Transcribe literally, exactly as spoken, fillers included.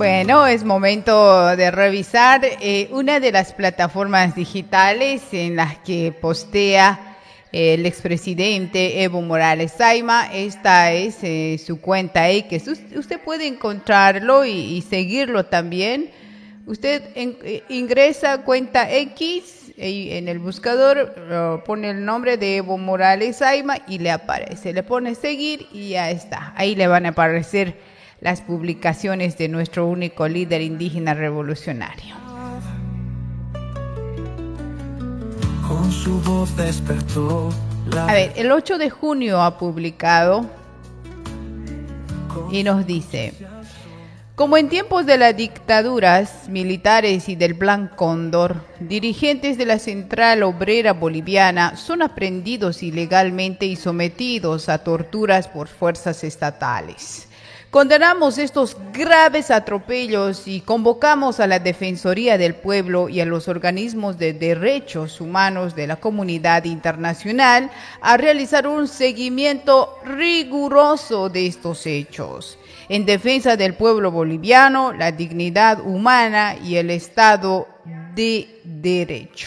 Bueno, es momento de revisar eh, una de las plataformas digitales en las que postea eh, el expresidente Evo Morales Ayma. Esta es eh, su cuenta X. Usted puede encontrarlo y, y seguirlo también. Usted en, eh, ingresa cuenta X y en el buscador uh, pone el nombre de Evo Morales Ayma y le aparece. Le pone seguir y ya está. Ahí le van a aparecer las publicaciones de nuestro único líder indígena revolucionario. Con su voz despertó la... A ver, el ocho de junio ha publicado y nos dice: como en tiempos de las dictaduras militares y del Plan Cóndor, dirigentes de la Central Obrera Boliviana son aprehendidos ilegalmente y sometidos a torturas por fuerzas estatales. Condenamos estos graves atropellos y convocamos a la Defensoría del Pueblo y a los organismos de derechos humanos de la comunidad internacional a realizar un seguimiento riguroso de estos hechos, en defensa del pueblo boliviano, la dignidad humana y el Estado de Derecho.